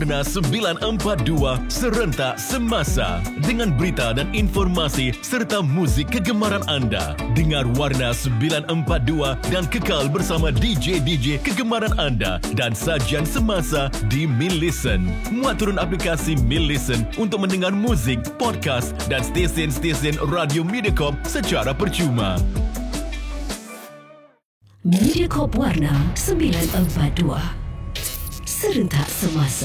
Warna 942 serentak semasa dengan berita dan informasi serta muzik kegemaran anda. Dengar Warna 942 dan kekal bersama DJ-DJ kegemaran anda dan sajian semasa di Millicent. Muat turun aplikasi Millicent untuk mendengar muzik, podcast dan stesen-stesen radio Mediacorp secara percuma. Mediacorp Warna 942 serentak semasa.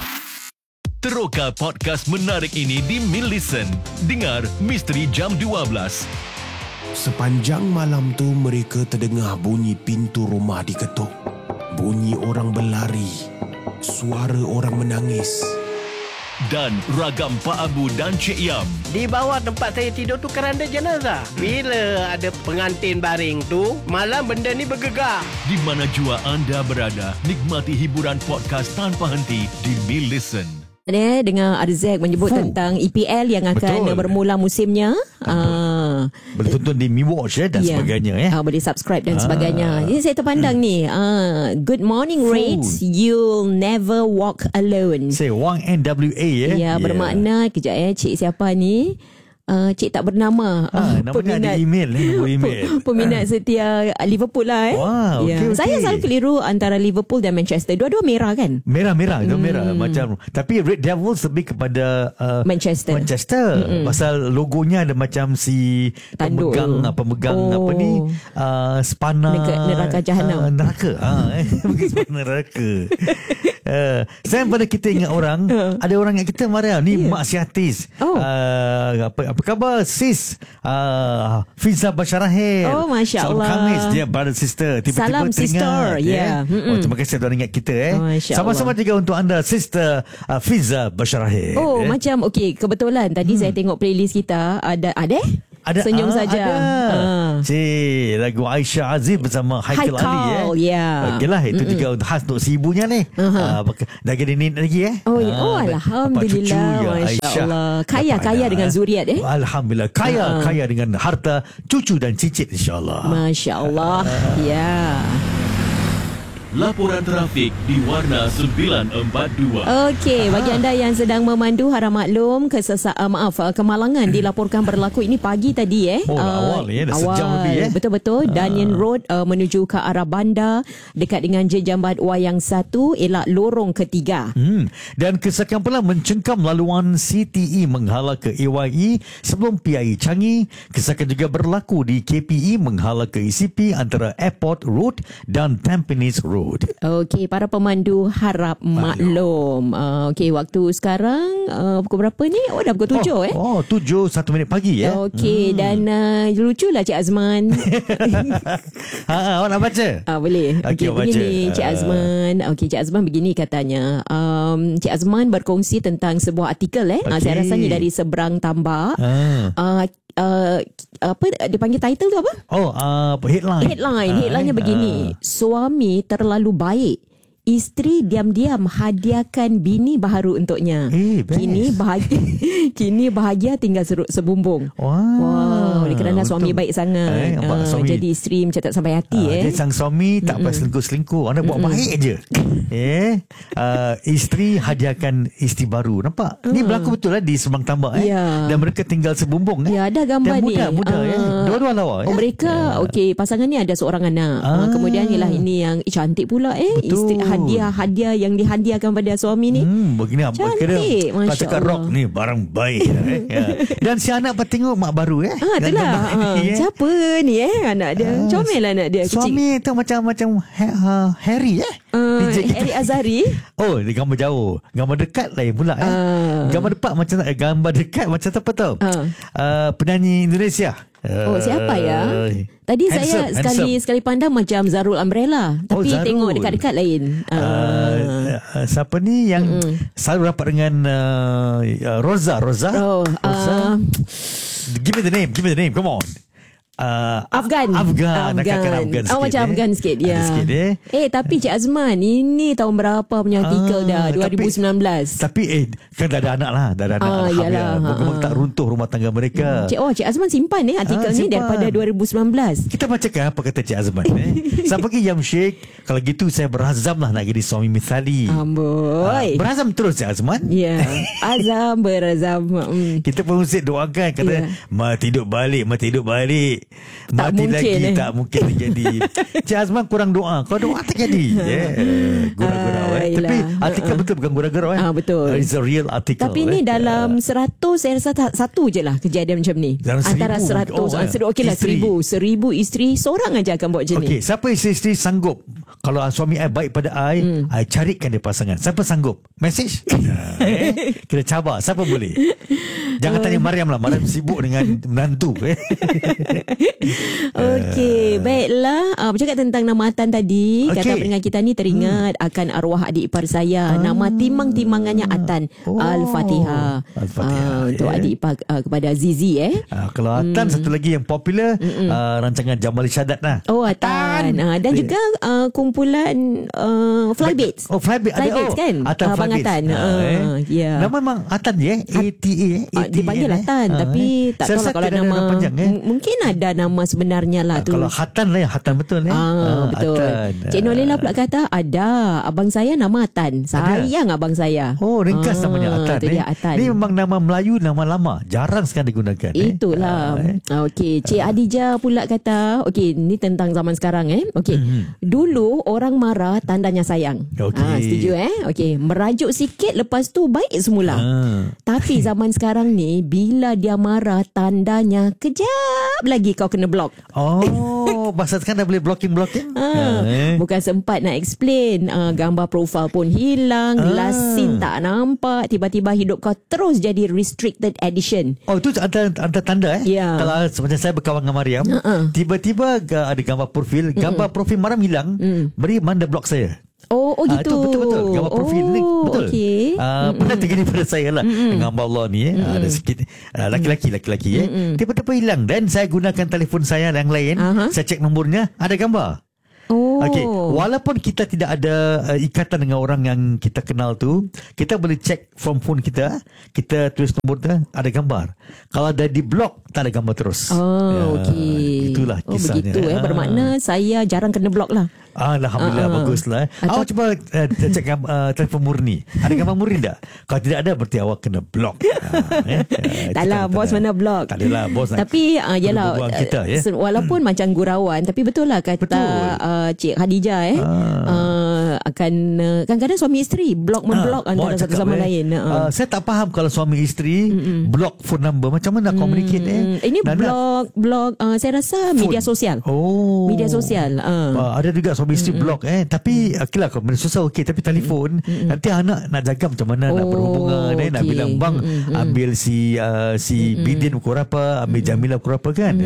Teroka podcast menarik ini di Millicent. Dengar Misteri Jam 12. Sepanjang malam tu mereka terdengar bunyi pintu rumah diketuk. Bunyi orang berlari. Suara orang menangis. Dan ragam Pak Abu dan Cik Yam. Di bawah tempat saya tidur tu keranda jenazah. Bila ada pengantin baring tu, malam benda ni bergegar. Di mana jua anda berada, nikmati hiburan podcast tanpa henti di Millicent. Dengar Arzak menyebut tentang EPL yang akan bermula musimnya. Boleh tonton di MiWatch dan sebagainya. Boleh subscribe dan sebagainya. Jadi saya terpandang ni. Good morning, Rates. You'll never walk alone. Say Wang NWA. Bermakna kejap cik siapa ni? Cik tak bernama. Namanya ada email. Peminat setia Liverpool lah. Wow, okay. Saya selalu keliru antara Liverpool dan Manchester. Dua-dua merah kan? Merah itu merah macam. Tapi Red Devils lebih kepada Manchester. Pasal logonya ada macam si Tanduk. pemegang apa ni? Spana neraka jahanam. Neraka. Neraka. Saya pada kita ingat orang, ada orang yang kita marah ni mak siatis. Apa khabar sis? Fiza Basharahir. Oh, Masya Allah. Salam Khamis, dia brother sister. Tiba-tiba Salam sister. Terima kasih tuan ingat kita. Sama-sama Allah. juga untuk anda sister Fiza Basharahir. Macam kebetulan tadi saya tengok playlist kita ada senyum saja. Cik, lagu Aisyah Aziz bersama Haikal Ali. Okeylah, itu juga khas untuk si ibunya ni. Dah ada ni lagi Alhamdulillah. Masya Allah. Kaya dengan zuriat Alhamdulillah. Kaya dengan harta cucu dan cicit insya-Allah. Masya Allah. Laporan trafik di Warna 942. Okey, bagi anda yang sedang memandu harap maklum kemalangan dilaporkan berlaku ini pagi tadi awal dah sejam lebih Betul-betul. Danyan Road menuju ke arah bandar dekat dengan Jejambat Wayang 1 elak lorong ketiga. Dan kesakan pula mencengkam laluan CTE menghala ke AYE sebelum PIE Changi. Kesakan juga berlaku di KPE menghala ke ECP antara Airport Road dan Tampines Road. Okey, para pemandu harap maklum. Okey, waktu sekarang pukul berapa ni? Dah pukul 7 7, 1 minit pagi Okey, dan luculah Cik Azman. Awak nak baca? Boleh. Okey, begini Cik Azman. Okey, Cik Azman begini katanya. Cik Azman berkongsi tentang sebuah artikel saya rasa ni dari Seberang Tambak. Apa dia panggil title tu apa? Headline-nya begini. Suami terlalu baik, isteri diam-diam hadiahkan bini baharu untuknya. Kini bahagia tinggal sebumbung. Wow, kerana suami baik sangat. Jadi isteri macam tak sampai hati. Dia sang suami tak payah selingkuh-selingkuh. Anda buat baik je. Isteri hadiahkan isteri baru. Nampak? Ni berlaku betul di Seberang Tambak. Dan mereka tinggal sebumbung. Ada gambar ni. Muda. Dua-dua lawa. Mereka pasangan ni ada seorang anak. Kemudian ini yang cantik pula. Isteri hadiah yang dihadiahkan pada suami ni. Begini cantik. Masya Allah. Rock ni barang baik. Dan si anak tengok mak baru. Itulah. Siapa ni anak dia? Comel anak dia. Suami tu macam Harry Harry Azhari. Dia gambar jauh. Gambar dekat lain pula. Gambar dekat macam apa tau? Penyanyi Indonesia. Siapa ya? Tadi saya sekali pandang macam Zarul Umbrella. Tapi tengok dekat-dekat lain. Siapa ni yang selalu rapat dengan Rosa? Rosa? Give me the name, come on. Afgan. Nak katakan Afgan sikit. Macam Afgan sikit dia. Sikit, Tapi Cik Azman, ini tahun berapa punya artikel dah? 2019. Tapi kan dah ada anak lah. Dah ada anak. Yalah. Moga-moga tak runtuh rumah tangga mereka. Cik Azman simpan artikel ni daripada 2019. Kita bacakan apa kata Cik Azman. Siapa ke Yam Sheikh? Kalau gitu saya berazam lah nak jadi suami misali. Amboi. Berazam terus Cik Azman. Ya. Azam berazam. Kita pun mesti doakan. Kata mati hidup balik. Tak Mati mungkin, lagi tak mungkin terjadi. Cik Azman kurang doa. Kalau doa tak jadi. Gurau-gurau. Tapi artikel betul bukan gurau-gurau. Betul. It's a real article. Tapi ni dalam 100 saya rasa satu je lah kejadian macam ni. Dalam Antara 100 okey lah 1000 isteri seorang aja akan buat macam ni. Okey, siapa isteri sanggup? Kalau suami I baik pada I carikan dia pasangan. Siapa sanggup? Message? Kita cabar. Siapa boleh? Jangan tanya Mariam lah. Mariam sibuk dengan menantu. Okey, baiklah. Bercakap tentang nama Atan tadi, kata pendengar kita ni teringat akan arwah adik ipar saya. Nama timang-timangannya Atan. Al-Fatihah. Untuk adik ipar kepada Zizi Kalau Atan satu lagi yang popular, rancangan Jamal Syadat lah. Atan. Dan juga kumpulan Flybaits. Flybaits kan? Atan Abang Atan. Ya. Nama memang Atan je. ATA. Dipanggil Atan. Tapi tak tahu lah kalau nama panjang, mungkin ada nama sebenarnya lah tu. Kalau Hatan lah, Hatan betul betul. Atan. Cik Nolila pula kata ada. Abang saya nama Atan. Sayang abang saya. Ringkas namanya Atan. Itu dia Atan. Ini memang nama Melayu, nama lama. Jarang sekarang digunakan. Itulah. Okey, Cik Adijah pula kata, okey, ni tentang zaman sekarang Okey. Dulu orang marah tandanya sayang. Setuju Okey, merajuk sikit lepas tu baik semula. Tapi zaman sekarang ni bila dia marah tandanya kejap lagi kau kena block. Pasal sekarang dah boleh blocking. Bukan sempat nak explain, gambar profil pun hilang, last scene tak nampak, tiba-tiba hidup kau terus jadi restricted edition. Itu antara tanda Ya. Kalau macam saya berkawan dengan Mariam, tiba-tiba ada gambar profil, gambar profil Mariam hilang, beri mana block saya. Gitu. Itu betul-betul gambar profil ni betul. Okay. Pernah terjadi pada saya lah dengan Allah ni ada sikit laki-laki tiba-tiba hilang dan saya gunakan telefon saya yang lain, saya cek nombornya ada gambar. Okey, walaupun kita tidak ada ikatan dengan orang yang kita kenal tu, kita boleh cek from phone kita tulis nombor tu ada gambar. Kalau dah di block tak ada gambar terus. Okey. Itulah kisahnya. Begitu bermakna saya jarang kena block lah. Alhamdulillah baguslah. Awak cuba cek telefon Murni. Ada gambar Murni tak? Kalau tidak ada berarti awak kena block. Taklah bos mana block. Tak adalah bos. Tapi yalah kita, walaupun macam gurauan tapi betul lah kata Cik Khadijah akan kadang-kadang suami isteri block-memblock antara satu sama lain. Saya tak faham kalau suami isteri block phone number, macam mana communicate ini block saya rasa media sosial. Media sosial. Ada juga suami isteri block tapi okeylah kalau media sosial okey, tapi telefon nanti anak nak jaga macam mana nak berhubungan nak bilang bang ambil si Bidin pukul berapa, ambil Jamilah pukul berapa kan.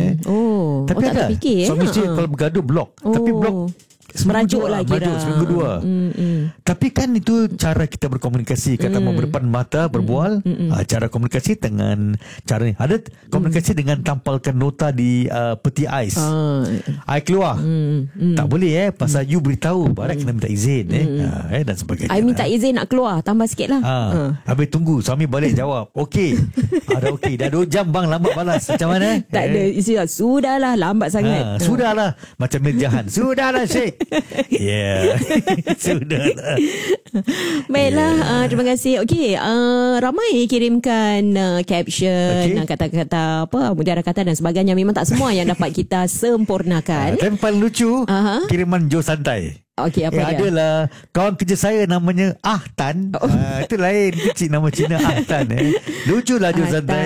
Tapi ada suami isteri kalau bergaduh block, tapi block merajuk lah kira seminggu dua. Tapi kan itu cara kita berkomunikasi. Kata mau berdepan mata berbual, cara komunikasi dengan cara ni. Ada komunikasi dengan tampalkan nota di peti ais. I keluar tak boleh pasal you beritahu barat kena minta izin dan sebagainya. I minta izin nak keluar, tambah sikit lah. Habis tunggu suami balik jawab okey. Ada okey, dah 2 jam bang lambat balas. Macam mana? Tak ada istilah sudahlah lambat sangat. Sudahlah macam Mirjahan. Sudahlah Syekh. Sudahlah. Baiklah, terima kasih. Okey, ramai kirimkan caption, kata-kata apa, mutiara kata dan sebagainya. Memang tak semua yang dapat kita sempurnakan. Tapi paling lucu kiriman Jo Santai. Okey, apa dia? Adalah kawan kerja saya namanya Ahtan. Itu lain kecil nama Cina Ahtan. Luculah Jo Santai.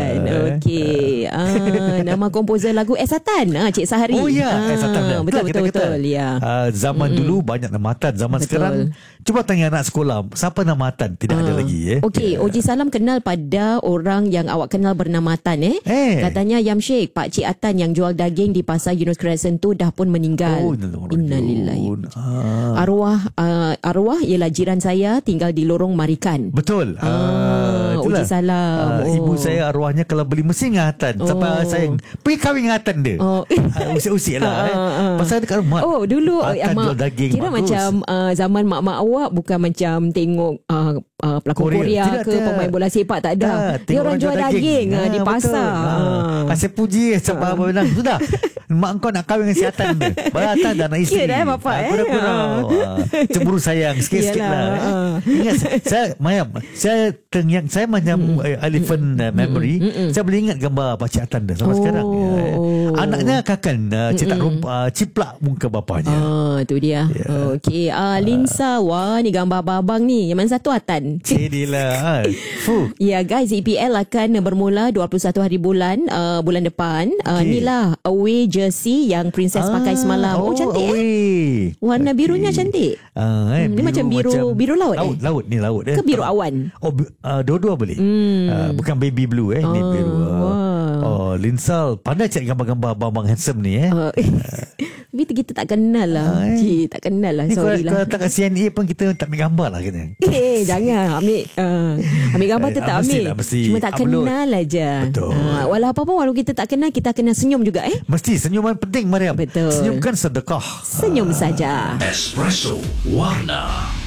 Okey. Nama komposer lagu Esatan, Cik Sahari. Esatan. Betul. Ya. Zaman dulu banyak nama Ahtan. Zaman sekarang cuba tanya anak sekolah, siapa nama Ahtan? Tidak ada lagi. Okey, Oji Salam kenal pada orang yang awak kenal bernama Atan. Katanya Yam Sheikh, Pak Cik Atan yang jual daging di pasar Yunus Crescent tu dah pun meninggal. Innalillahi. Arwah ialah jiran saya, tinggal di Lorong Marikan. Betul. Itu uji salam. Ibu saya arwahnya kalau beli mesin dengan Hatan. Sampai saya pergi kahwin dengan Hatan dia. Usik-usik lah. Pasal dekat rumah. Dulu Hatan jual daging. kira bagus. macam zaman mak-mak awak bukan macam tengok pelakon Korea ke pemain bola sepak, tak ada. Dia orang jual daging di pasar. Kasih puji sampai apa bilang sudah. Mak kau nak kahwin dengan si Hatan dia. Baru Hatan dah nak isteri. Kira bapak Kurang-kurang cemburu sayang sikit-sikit lah. Ingat saya macam elephant memory. Saya boleh ingat gambar Pakcik Hatan dia sampai sekarang. Anaknya akan cetak ciplak muka bapanya. Tu dia. Okey. Linsa, wah ni gambar abang ni. Yang mana satu Hatan? Jadilah. Ya guys, EPL akan bermula 21 hari bulan depan. Inilah away jersey yang Princess pakai semalam. Cantik. Warna birunya cantik. Dia macam biru laut. Laut ni laut. Ke biru awan? Dua-dua boleh. Bukan baby blue ni biru. Linsal pandai cari gambar-gambar abang handsome ni. Tapi kita tak kenal lah. Tak kenal lah. Sorry Kalau lah. tak kat CNA pun kita tak ambil gambar lah kena. Jangan ambil gambar tetap ambil. Mesti Cuma tak upload. kenal aja. Betul. Walau kita tak kenal, kita kena senyum juga Mesti senyuman penting, Mariam. Betul. Senyum kan sedekah. Senyum saja. Espresso Warna.